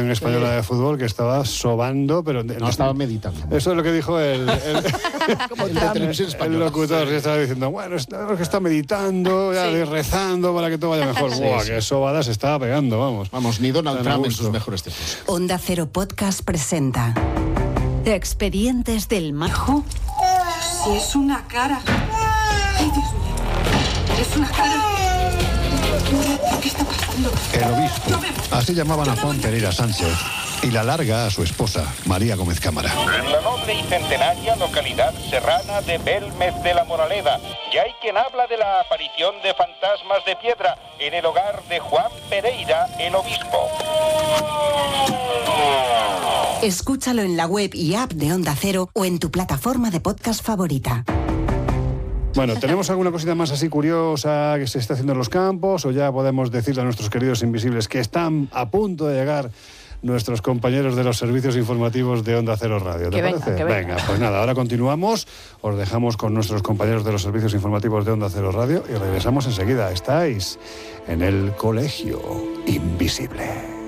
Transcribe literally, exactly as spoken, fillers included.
Federación Española sí. de Fútbol, que estaba sobando, pero... No, el, estaba meditando. Eso es lo que dijo el, el, el, el locutor, que estaba diciendo, bueno, está, que está meditando, ya, sí. rezando para que todo vaya mejor. Sí, Buah, sí. qué sobada se estaba pegando, vamos. Vamos, ni Donald Trump en sus mejores tiempos. Onda Cero Podcast presenta Expedientes del Majo. Sí, es una cara. Ay, Dios mío. Es una cara. ¿Qué está pasando? El obispo. Así llamaban a Juan Pereira Sánchez. Y la larga a su esposa, María Gómez Cámara. En la noble y centenaria localidad serrana de Belmez de la Moraleda, ya hay quien habla de la aparición de fantasmas de piedra en el hogar de Juan Pereira, el obispo. Escúchalo en la web y app de Onda Cero o en tu plataforma de podcast favorita. Bueno, ¿tenemos alguna cosita más así curiosa que se está haciendo en los campos? ¿O ya podemos decirle a nuestros queridos invisibles que están a punto de llegar nuestros compañeros de los servicios informativos de Onda Cero Radio? ¿Te que parece? Venga, que venga. venga, pues nada, ahora continuamos. Os dejamos con nuestros compañeros de los servicios informativos de Onda Cero Radio y regresamos enseguida. Estáis en el Colegio Invisible.